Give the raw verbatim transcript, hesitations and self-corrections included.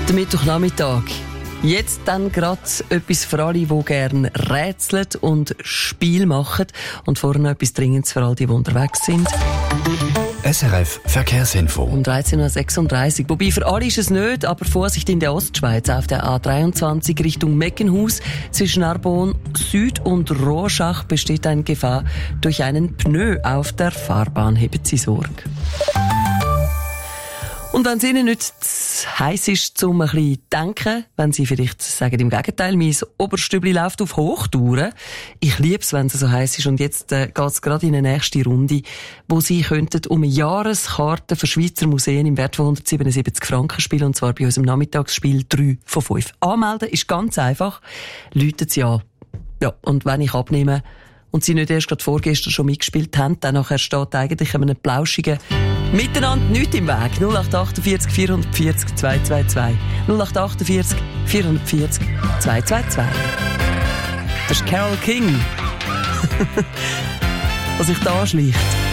Der Mittwochnachmittag. Jetzt dann gerade etwas für alle, die gerne rätseln und Spiel machen. Und vorher noch etwas Dringendes für alle, die unterwegs sind. S R F Verkehrsinfo. Um dreizehn Uhr sechsunddreißig. Wobei für alle ist es nicht, aber Vorsicht in der Ostschweiz. Auf der A dreiundzwanzig Richtung Meckenhaus zwischen Arbon Süd und Rorschach besteht eine Gefahr durch einen Pneu auf der Fahrbahn. Haben Sie Sorge. Und wenn es Ihnen nicht zu heiss ist, um ein bisschen zu denken, wenn Sie vielleicht sagen, im Gegenteil, mein Oberstübli läuft auf Hochtouren. Ich liebe es, wenn es so heiß ist. Und jetzt äh, geht es gerade in eine nächste Runde, wo Sie könnten um eine Jahreskarte für Schweizer Museen im Wert von hundertsiebenundsiebzig Franken spielen. Und zwar bei unserem Nachmittagsspiel drei von fünf. Anmelden ist ganz einfach. Läuten Sie an. Ja, und wenn ich abnehme und Sie nicht erst gerade vorgestern schon mitgespielt haben, dann nachher steht eigentlich einem plauschigen Miteinander nichts im Weg. null acht achtundvierzig vierhundertvierzig zweihundertzweiundzwanzig. null acht achtundvierzig vierhundertvierzig zweihundertzweiundzwanzig. Das ist Carole King. Was sich da anschleicht.